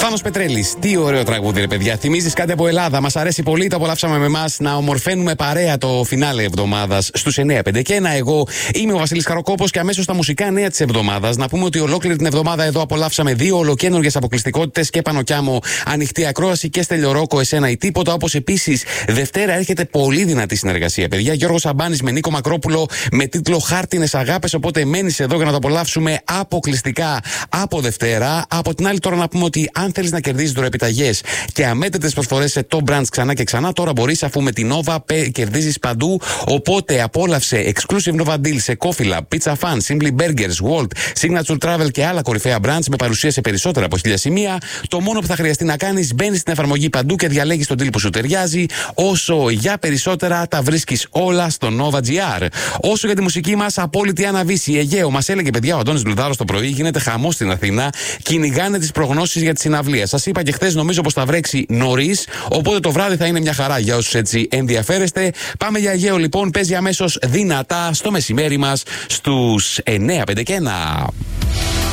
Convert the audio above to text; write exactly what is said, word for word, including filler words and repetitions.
Πάνος Πετρέλης, τι ωραίο τραγούδι, ρε παιδιά. Θυμίζεις κάτι από Ελλάδα. Μας αρέσει πολύ, το απολαύσαμε με εμάς. Να ομορφαίνουμε παρέα το φινάλε εβδομάδας στους εννιά πέντε και ένα. Εγώ είμαι ο Βασίλης Καροκόπος και αμέσως τα μουσικά νέα της εβδομάδας. Να πούμε ότι ολόκληρη την εβδομάδα εδώ απολαύσαμε δύο ολοκαίνουργιες αποκλειστικότητες και Πάνω κι Άμμο ανοιχτή ακρόαση και Στελιορόκο εσένα ή τίποτα. Όπως επίσης Δευτέρα έρχεται πολύ δυνατή συνεργασία, παιδιά. Γιώργος Σαμπάνης με Νίκο Μακρόπουλο με τίτλο Χάρτινες Αγάπες. Οπότε μένεις εδώ για να το απολαύσουμε αποκλειστικά από Δευτέρα. Από την άλλη, τώρα να πούμε ότι αν θέλεις να κερδίσεις δωρεπιταγές και αμέτρητες προσφορές σε top brands ξανά και ξανά, τώρα μπορείς, αφού με την Nova κερδίζεις παντού. Οπότε απόλαυσε exclusive Nova Deal σε Coffee Lab, Pizza Fan, Simply Burgers, Walt, Signature Travel και άλλα κορυφαία brands με παρουσία σε περισσότερα από χίλια σημεία. Το μόνο που θα χρειαστεί να κάνεις, μπαίνεις στην εφαρμογή παντού και διαλέγεις τον deal που σου ταιριάζει. Όσο για περισσότερα, τα βρίσκεις όλα στο Nova τζι αρ. Όσο για τη μουσική μας, απόλυτη αναβίση. Αιγαίο, μας έλεγε, παιδιά, ο Αντώνης Λουδάρος το πρωί, γίνεται χαμός στην Αθήνα. Κυνηγάνε τις προγνώσεις για τη συναυλία. Σας είπα και χθες, νομίζω πως θα βρέξει νωρίς. Οπότε το βράδυ θα είναι μια χαρά για όσους έτσι ενδιαφέρεστε. Πάμε για Αιγαίο λοιπόν. Παίζει αμέσως δυνατά στο μεσημέρι μας στους εννιά πέντε και ένα.